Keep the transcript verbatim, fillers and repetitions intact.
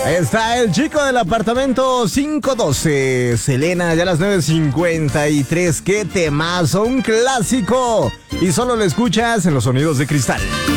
Ahí está el chico del apartamento quinientos doce. Selena, ya a las nueve cincuenta y tres. ¡Qué temazo! Un clásico. Y solo lo escuchas en los Sonidos de Cristal.